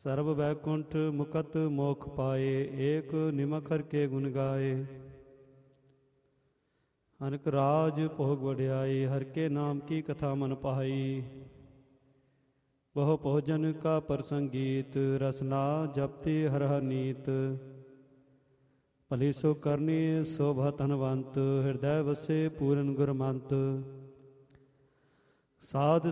ਸਰਬ ਵੈਕੁੰਠ ਮੁਕਤ ਮੋਖ ਪਾਏ, ਏਕ ਨਿਮਖ ਹਰਿ ਕੇ ਗੁਣ ਗਾਏ। ਅਨਕ ਰਾਜ ਭੋਗ ਵਡਿਆਈ, ਹਰਿ ਕੇ ਨਾਮ ਕੀ ਕਥਾ ਮਨ ਪਾਈ। ਬਹੁ ਭੋਜਨ ਕਾ ਪ੍ਰਸੰਗੀਤ, ਰਸਨਾ ਜਪਤੀ ਹਰਿ ਹਰਿ ਨੀਤ। ਭਲੀ ਸੋ ਕਰਨੀ ਸੋਭਾ ਧਨਵੰਤ, ਹਿਰਦੈ ਵਸੇ ਪੂਰਨ ਗੁਰਮੰਤ। ਸਾਧ